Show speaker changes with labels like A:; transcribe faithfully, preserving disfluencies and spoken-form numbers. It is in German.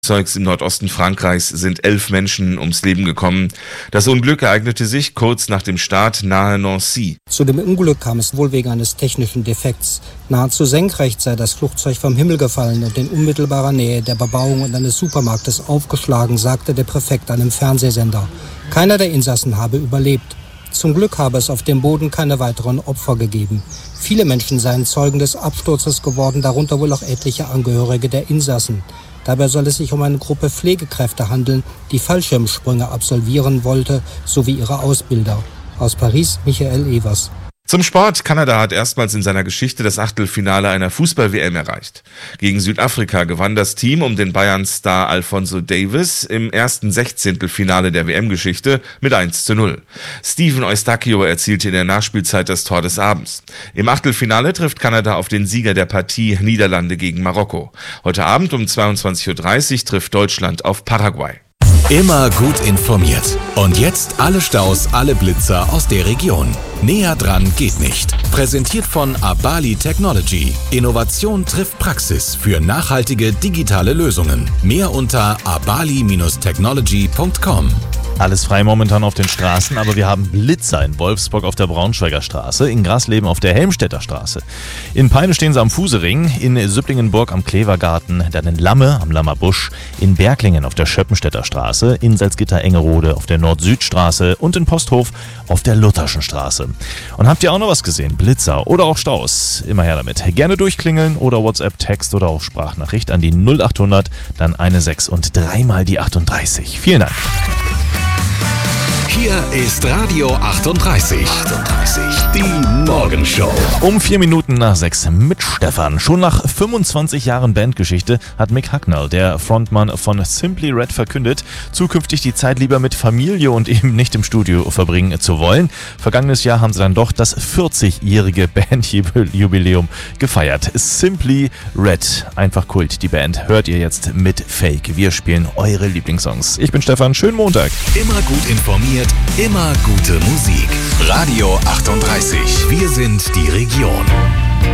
A: Flugzeugs im Nordosten Frankreichs sind elf Menschen ums Leben gekommen. Das Unglück ereignete sich kurz nach dem Start nahe Nancy.
B: Zu dem Unglück kam es wohl wegen eines technischen Defekts. Nahezu senkrecht sei das Flugzeug vom Himmel gefallen und in unmittelbarer Nähe der Bebauung und eines Supermarktes aufgeschlagen, sagte der Präfekt einem Fernsehsender. Keiner der Insassen habe überlebt. Zum Glück habe es auf dem Boden keine weiteren Opfer gegeben. Viele Menschen seien Zeugen des Absturzes geworden, darunter wohl auch etliche Angehörige der Insassen. Dabei soll es sich um eine Gruppe Pflegekräfte handeln, die Fallschirmsprünge absolvieren wollte, sowie ihre Ausbilder. Aus Paris, Michael Evers.
A: Zum Sport. Kanada hat erstmals in seiner Geschichte das Achtelfinale einer Fußball-W M erreicht. Gegen Südafrika gewann das Team um den Bayern-Star Alphonso Davies im ersten Sechzehntelfinale der W M-Geschichte mit eins zu null. Steven Eustáquio erzielte in der Nachspielzeit das Tor des Abends. Im Achtelfinale trifft Kanada auf den Sieger der Partie Niederlande gegen Marokko. Heute Abend um zweiundzwanzig Uhr dreißig trifft Deutschland auf Paraguay.
C: Immer gut informiert. Und jetzt alle Staus, alle Blitzer aus der Region. Näher dran geht nicht. Präsentiert von Abali Technology. Innovation trifft Praxis für nachhaltige digitale Lösungen. Mehr unter abali Technology punkt com.
D: Alles frei momentan auf den Straßen, aber wir haben Blitzer in Wolfsburg auf der Braunschweiger Straße, in Grasleben auf der Helmstedter Straße. In Peine stehen sie am Fusering, in Süpplingenburg am Klevergarten, dann in Lamme am Lammerbusch, in Berglingen auf der Schöppenstädter Straße, in Salzgitter-Engerode auf der Nord-Süd-Straße und in Posthof auf der Lutherschen Straße. Und habt ihr auch noch was gesehen? Blitzer oder auch Staus? Immer her damit. Gerne durchklingeln oder WhatsApp-Text oder auch Sprachnachricht an die null achthundert, dann eine sechs und dreimal die achtunddreißig. Vielen Dank.
C: Hier ist Radio achtunddreißig. achtunddreißig, die Morgenshow.
D: Um vier Minuten nach sechs mit Stefan. Schon nach fünfundzwanzig Jahren Bandgeschichte hat Mick Hucknall, der Frontmann von Simply Red, verkündet, zukünftig die Zeit lieber mit Familie und eben nicht im Studio verbringen zu wollen. Vergangenes Jahr haben sie dann doch das vierzigjährige Bandjubiläum gefeiert. Simply Red, einfach Kult, die Band. Hört ihr jetzt mit Fake. Wir spielen eure Lieblingssongs. Ich bin Stefan, schönen Montag.
C: Immer gut informiert, immer gute Musik. Radio achtunddreißig. Wir sind die Region.